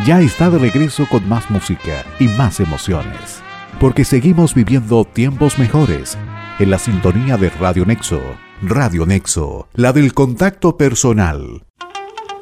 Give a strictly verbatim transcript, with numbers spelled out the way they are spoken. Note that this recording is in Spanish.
ya está de regreso con más música y más emociones. Porque seguimos viviendo tiempos mejores en la sintonía de Radio Nexo. Radio Nexo, la del contacto personal.